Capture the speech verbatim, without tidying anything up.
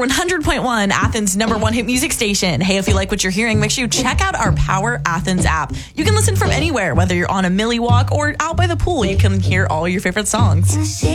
one hundred point one, Athens' number one hit music station. Hey, if you like what you're hearing, make sure you check out our Power Athens app. You can listen from anywhere, whether you're on a millie walk or out by the pool. You can hear all your favorite songs.